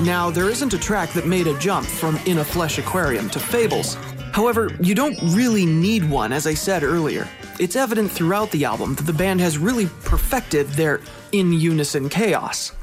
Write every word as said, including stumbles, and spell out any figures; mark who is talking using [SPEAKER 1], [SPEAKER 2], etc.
[SPEAKER 1] Now, there isn't a track that made a jump from In a Flesh Aquarium to Fables. However, you don't really need one, as I said earlier. It's evident throughout the album that the band has really perfected their in-unison chaos.